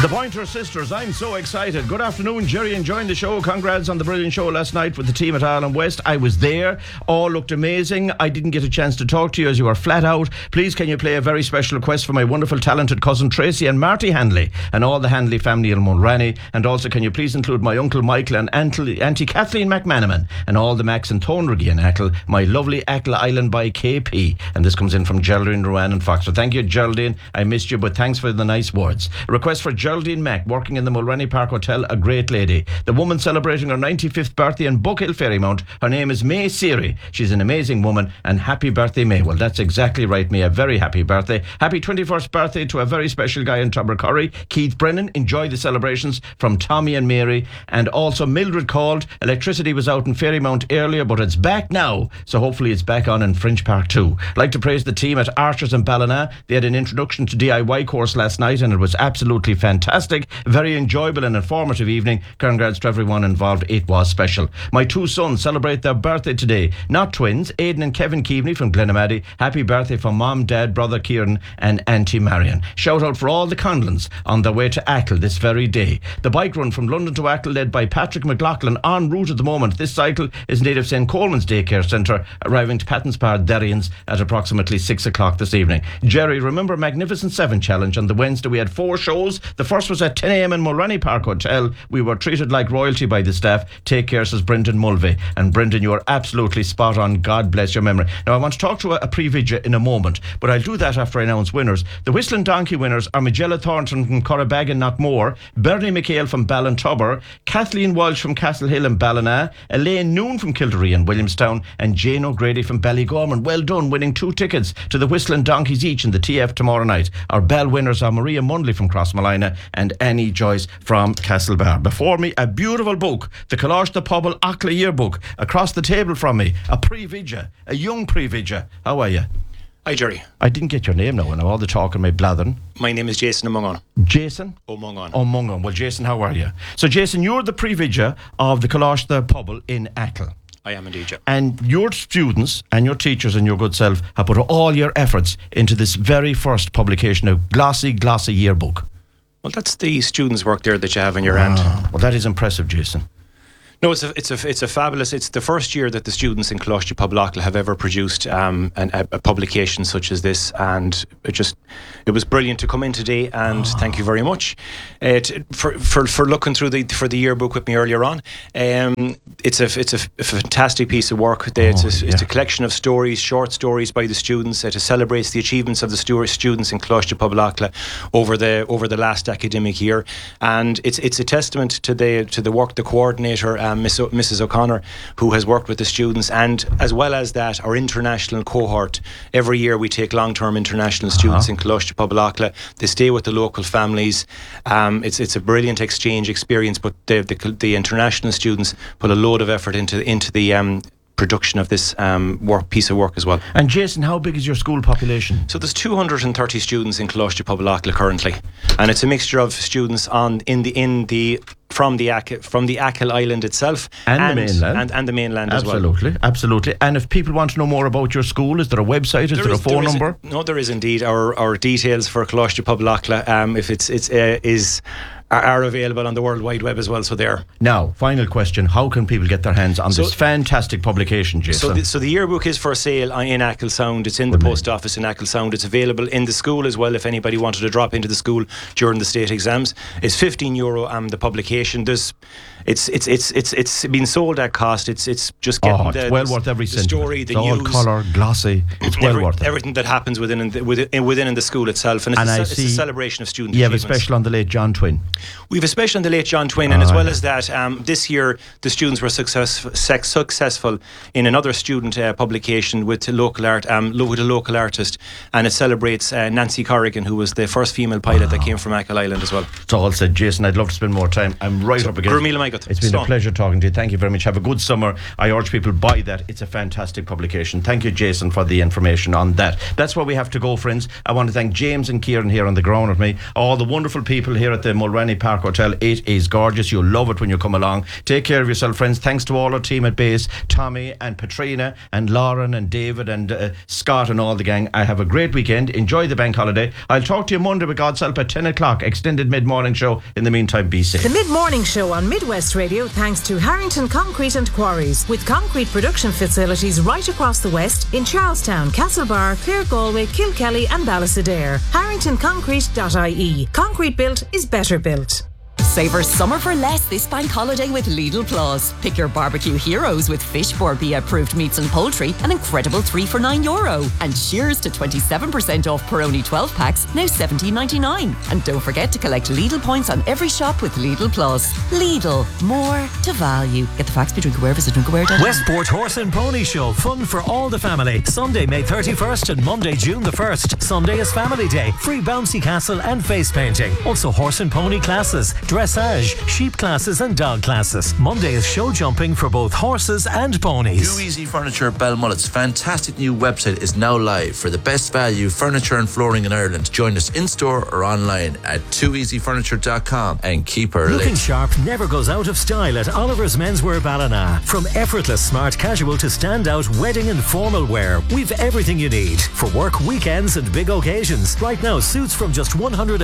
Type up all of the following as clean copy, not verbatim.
The Pointer Sisters, I'm so excited. Good afternoon, Jerry, enjoying the show. Congrats on the brilliant show last night with the team at Ireland West. I was there. All looked amazing. I didn't get a chance to talk to you as you were flat out. Please, can you play a very special request for my wonderful, talented cousin Tracy and Marty Handley and all the Handley family in Mulranny? And also, can you please include my Uncle Michael and Auntie Kathleen McManaman and all the Macs and Tonriggy and Ackle, my lovely Ackle Island by KP. And this comes in from Geraldine, Rowan and Foxford. Thank you, Geraldine. I missed you, but thanks for the nice words. A request for Geraldine Mack, working in the Mulranny Park Hotel, a great lady. The woman celebrating her 95th birthday in Bookhill Ferrymount. Her name is May Seary. She's an amazing woman, and happy birthday, May. Well, that's exactly right, May. A very happy birthday. Happy 21st birthday to a very special guy in Tubbercurry, Keith Brennan. Enjoy the celebrations from Tommy and Mary. And also Mildred called. Electricity was out in Ferrymount earlier, but it's back now, so hopefully it's back on in Fringe Park too. I'd like to praise the team at Archers in Ballina. They had an introduction to DIY course last night, and it was absolutely fantastic. Very enjoyable and informative evening. Congrats to everyone involved. It was special. My two sons celebrate their birthday today. Not twins, Aidan and Kevin Keaveney from Glenamaddy. Happy birthday from Mom, Dad, Brother Kieran and Auntie Marion. Shout out for all the Conlons on their way to Ackle this very day. The bike run from London to Ackle, led by Patrick McLaughlin, en route at the moment. This cycle is native St. Coleman's Daycare Centre, arriving to Pattonsbar Derrians at approximately 6 o'clock this evening. Jerry, remember Magnificent 7 Challenge on the Wednesday? We had 4 shows. The first was at 10 a.m. in Mulranny Park Hotel. We were treated like royalty by the staff. Take care, says Brendan Mulvey. And Brendan, you are absolutely spot on. God bless your memory. Now, I want to talk to a pre-vidya in a moment, but I'll do that after I announce winners. The Whistling Donkey winners are Magella Thornton from Corribag Knockmore, Bernie McHale from Ballintubber, Kathleen Walsh from Castlehill and Ballina, Elaine Noon from Kildare and Williamstown, and Jane O'Grady from Ballygorman. Well done, winning 2 tickets to the Whistling Donkeys each in the TF tomorrow night. Our Bell winners are Maria Mundley from Crossmolina and Annie Joyce from Castlebar. Before me, a beautiful book, the Coláiste the Pobble Ackla Yearbook. Across the table from me, a pre-vidya, a young pre-vidya. How are you? Hi, Jerry. I didn't get your name now, and all the talk and my blathering. My name is Jason O'Mungan. Jason? O'Mungan. O'Mungan. Well, Jason, how are you? So, Jason, you're the pre-vidya of the Coláiste the Pobble in Ackle. I am indeed, yeah. And your students and your teachers and your good self have put all your efforts into this very first publication, a glossy yearbook. Well, that's the students' work there that you have in your hand. Well, that is impressive, Jason. No, it's a fabulous. It's the first year that the students in Coláiste Pobble Ackla have ever produced a publication such as this, and it was brilliant to come in today. And thank you very much for looking through the yearbook with me earlier on. It's a fantastic piece of work. It's a collection of stories, short stories by the students. It celebrates the achievements of the students in Coláiste Pobble Ackla over the last academic year, and it's a testament to the work the coordinator, Mrs. O'Connor, who has worked with the students, and as well as that, our international cohort. Every year we take long-term international students in Coláiste Pobble Ackla. They stay with the local families. It's a brilliant exchange experience, but the international students put a load of effort into the production of this piece of work as well. And Jason, how big is your school population? So there's 230 students in Coláiste Pobble Ackla currently, and it's a mixture of students from the Ackle Island itself and the mainland and the mainland as well. Absolutely. And if people want to know more about your school, is there a website? Is there a phone number? No, there is indeed. Our details for Coláiste Pobble Ackla, are available on the World Wide Web as well. So there. Now, final question: how can people get their hands on this fantastic publication, Jason? So the yearbook is for sale in Ackle Sound. It's in the post office in Ackle Sound. It's available in the school as well if anybody wanted to drop into the school during the state exams. It's €15 the publication. It's been sold at cost. It's just getting it's well worth every cent. The story, the all news, colour, glossy. It's well worth it. Everything that happens within the school itself, and it's a celebration of student You achievements. have a special on the late John Twin. We have a special on the late John Twin, and as well as that, this year the students were successful in another student publication with a local artist, and it celebrates Nancy Corrigan, who was the first female pilot that came from Ackle Island as well. It's all said, Jason. I'd love to spend more time. I'm right up against it. It's been a pleasure talking to you. Thank you very much. Have a good summer. I urge people buy that. It's a fantastic publication. Thank you, Jason, for the information on that. That's where we have to go, friends. I want to thank James and Kieran here on the ground with me, all the wonderful people here at the Mulranny Granny Park Hotel. It is gorgeous. You'll love it when you come along. Take care of yourself, friends. Thanks to all our team at base, Tommy and Patrina and Lauren and David and Scott and all the gang. I have a great weekend. Enjoy the bank holiday. I'll talk to you Monday with God's help at 10 o'clock. Extended mid-morning show. In the meantime, be safe. The mid-morning show on Midwest Radio thanks to Harrington Concrete and Quarries, with concrete production facilities right across the west in Charlestown, Castlebar, Clare Galway, Kilkelly and Ballysadare. HarringtonConcrete.ie. Concrete built is better built. Savour summer for less this bank holiday with Lidl Plus. Pick your barbecue heroes with Fish 4B approved meats and poultry, an incredible 3 for €9. And cheers to 27% off Peroni 12 packs, now $17.99. And don't forget to collect Lidl points on every shop with Lidl Plus. Lidl, more to value. Get the facts be Drinkaware, visit Drinkaware.com. Westport Horse and Pony Show, fun for all the family. Sunday, May 31st and Monday, June the 1st. Sunday is Family Day. Free bouncy castle and face painting. Also horse and pony classes, dressage, sheep classes and dog classes. Monday is show jumping for both horses and ponies. Too Easy Furniture Belmullet's fantastic new website is now live for the best value furniture and flooring in Ireland. Join us in store or online at tooeasyfurniture.com and keep her Looking late. sharp never goes out of style at Oliver's Menswear Ballina. From effortless smart casual to standout wedding and formal wear, we've everything you need for work, weekends and big occasions. Right now, suits from just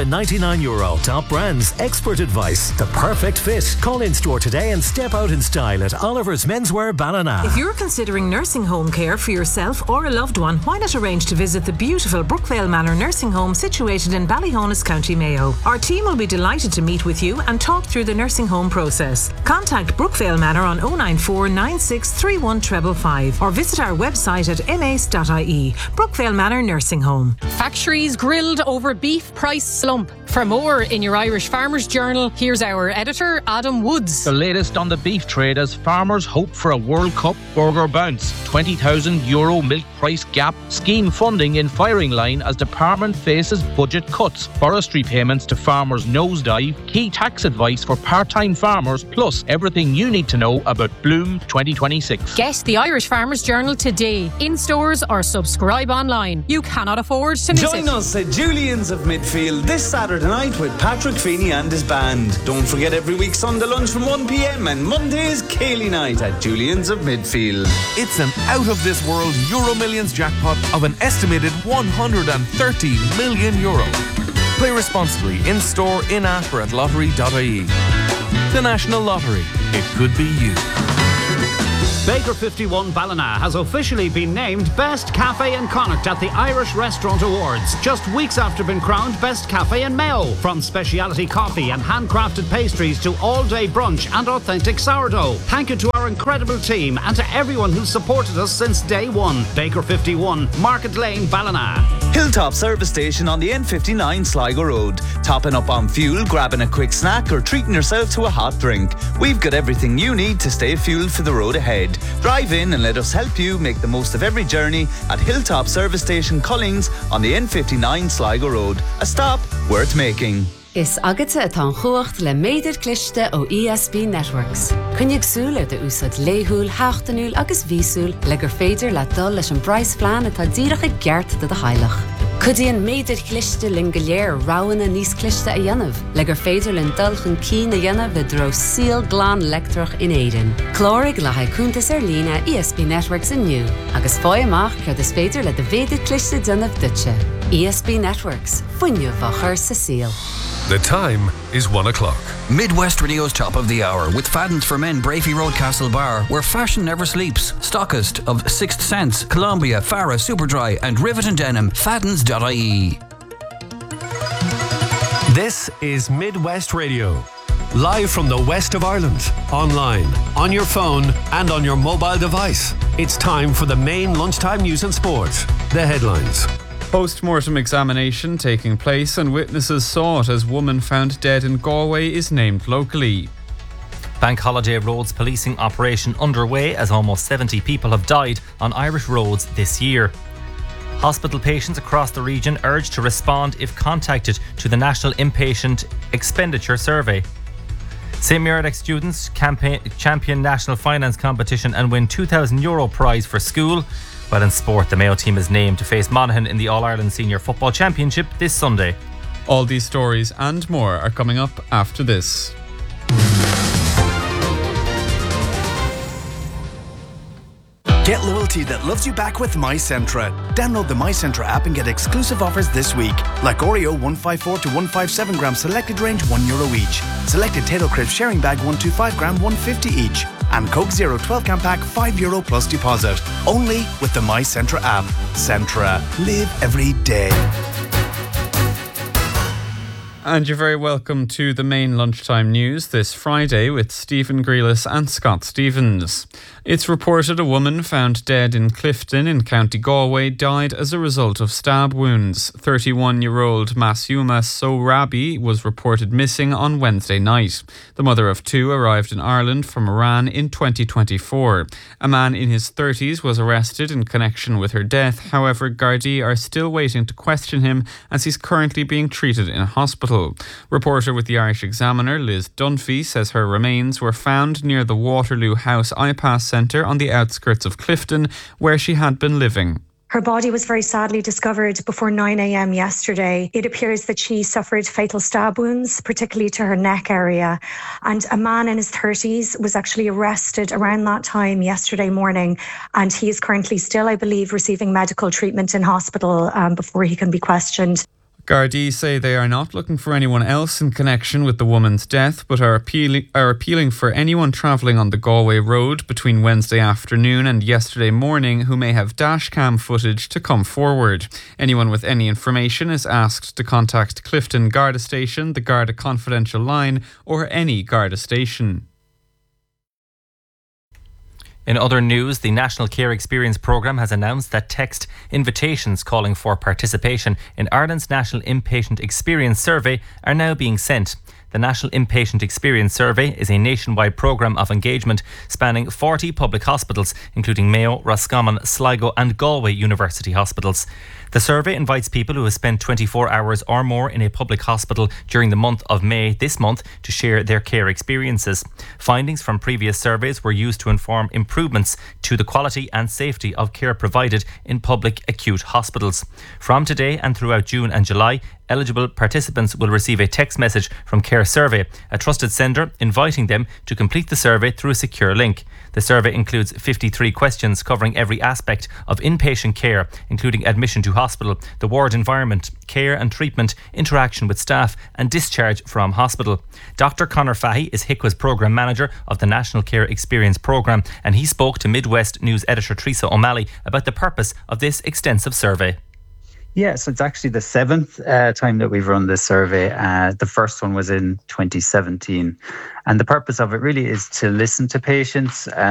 €199. Top brands, expert advice, the perfect fit. Call in store today and step out in style at Oliver's Menswear Ballina. If you're considering nursing home care for yourself or a loved one, why not arrange to visit the beautiful Brookvale Manor Nursing Home situated in Ballyhonus, County Mayo. Our team will be delighted to meet with you and talk through the nursing home process. Contact Brookvale Manor on 094 9631 555 or visit our website at mace.ie. Brookvale Manor Nursing Home. Factories grilled over beef price slump. For more in your Irish Farmers Journal, here's our editor, Adam Woods. The latest on the beef trade as farmers hope for a World Cup burger bounce. €20,000 milk price gap. Scheme funding in firing line as department faces budget cuts. Forestry payments to farmers nosedive. Key tax advice for part-time farmers, plus everything you need to know about Bloom 2026. Get the Irish Farmers Journal today, in stores or subscribe online. You cannot afford to miss it. Join us at Julian's of Midfield this Saturday night with Patrick Feeney and his band. Don't forget every week Sunday lunch from 1 p.m. and Monday's Cayley night at Julian's of Midfield. It's an out-of-this-world Euro Millions jackpot of an estimated €130 million. Play responsibly in-store, in-app or at lottery.ie. The National Lottery. It could be you. Baker 51 Ballina has officially been named Best Cafe in Connacht at the Irish Restaurant Awards, just weeks after being crowned Best Cafe in Mayo. From speciality coffee and handcrafted pastries to all-day brunch and authentic sourdough. Thank you to our incredible team and to everyone who's supported us since day one. Baker 51, Market Lane, Ballina. Hilltop Service Station on the N59 Sligo Road. Topping up on fuel, grabbing a quick snack or treating yourself to a hot drink. We've got everything you need to stay fueled for the road ahead. Drive in and let us help you make the most of every journey at Hilltop Service Station Collings on the N59 Sligo Road. A stop worth making. Is agate atá chuacht le méidir cliste ó ESB Networks. Cynnig súla de úsad léhúl, háchtanúl agus vísúl le gur féidir le dul leis an brais plan atá díreach a gceart de heilech. Cudíon méidir cliste lin go léir ráhanna níos cliste a dhéanamh, le gur féidir lin dulchan cín a dhéanamh le dro síl glán lectrach in éireann. Clórig le haicúntas lína ESB Networks inniu, agus fáil amach cud is féidir le de bhéidir cliste dhéanamh dutse. ESB Networks, fuinneamh a chur sa síl. The time is 1 o'clock. Midwest Radio's Top of the Hour with Faddens for Men, Brafey Road, Castlebar, where fashion never sleeps. Stockist of Sixth Sense, Columbia, Farah, Superdry and Rivet and Denim. Faddens.ie. This is Midwest Radio. Live from the west of Ireland. Online, on your phone and on your mobile device. It's time for the main lunchtime news and sport. The headlines. Post-mortem examination taking place and witnesses saw it as woman found dead in Galway is named locally. Bank holiday roads policing operation underway as almost 70 people have died on Irish roads this year. Hospital patients across the region urged to respond if contacted to the National Inpatient Expenditure Survey. St Muirdex students champion national finance competition and win €2,000 prize for school. While in sport, the Mayo team is named to face Monaghan in the All-Ireland Senior Football Championship this Sunday. All these stories and more are coming up after this. Get loyalty that loves you back with MyCentra. Download the MyCentra app and get exclusive offers this week, like Oreo 154 to 157 gram selected range €1 each. Selected Tato Crisp sharing bag 125 gram $1.50 each. And Coke Zero 12 can pack €5 plus deposit. Only with the MyCentra app. Centra. Live every day. And you're very welcome to the main lunchtime news this Friday with Stephen Grealis and Scott Stevens. It's reported a woman found dead in Clifton in County Galway died as a result of stab wounds. 31-year-old Masuma Sorabi was reported missing on Wednesday night. The mother of two arrived in Ireland from Iran in 2024. A man in his 30s was arrested in connection with her death. However, Gardaí are still waiting to question him as he's currently being treated in a hospital. Reporter with the Irish Examiner, Liz Dunphy, says her remains were found near the Waterloo House iPass Centre on the outskirts of Clifton, where she had been living. Her body was very sadly discovered before 9 a.m. yesterday. It appears that she suffered fatal stab wounds, particularly to her neck area. And a man in his 30s was actually arrested around that time yesterday morning. And he is currently still, I believe, receiving medical treatment in hospital before he can be questioned. Gardaí say they are not looking for anyone else in connection with the woman's death, but are appealing for anyone travelling on the Galway Road between Wednesday afternoon and yesterday morning who may have dashcam footage to come forward. Anyone with any information is asked to contact Clifton Garda Station, the Garda Confidential Line, or any Garda station. In other news, the National Care Experience Programme has announced that text invitations calling for participation in Ireland's National Inpatient Experience Survey are now being sent. The National Inpatient Experience Survey is a nationwide programme of engagement spanning 40 public hospitals, including Mayo, Roscommon, Sligo and Galway University Hospitals. The survey invites people who have spent 24 hours or more in a public hospital during the month of May this month to share their care experiences. Findings from previous surveys were used to inform improvements to the quality and safety of care provided in public acute hospitals. From today and throughout June and July, eligible participants will receive a text message from Care Survey, a trusted sender inviting them to complete the survey through a secure link. The survey includes 53 questions covering every aspect of inpatient care, including admission to hospital, the ward environment, care and treatment, interaction with staff and discharge from hospital. Dr. Conor Fahy is HICWA's Programme Manager of the National Care Experience Programme, and he spoke to Midwest News editor Teresa O'Malley about the purpose of this extensive survey. Yeah, so it's actually the 7th time that we've run this survey. The first one was in 2017. And the purpose of it really is to listen to patients